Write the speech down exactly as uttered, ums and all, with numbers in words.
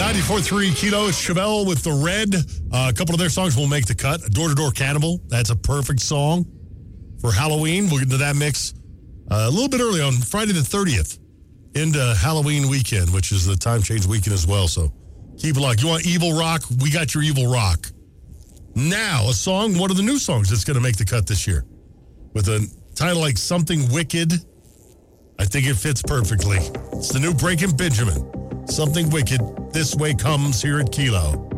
ninety-four point three Kilo. It's Chevelle with The Red. Uh, a couple of their songs will make the cut. Door to Door Cannibal. That's a perfect song for Halloween. We'll get into that mix uh, a little bit early on Friday the thirtieth into Halloween weekend, which is the time change weekend as well. So keep it locked. You want evil rock? We got your evil rock. Now, a song, one of the new songs that's going to make the cut this year. With a title like Something Wicked. I think it fits perfectly. It's the new Breaking Benjamin. Something Wicked. This way comes here at Kilo.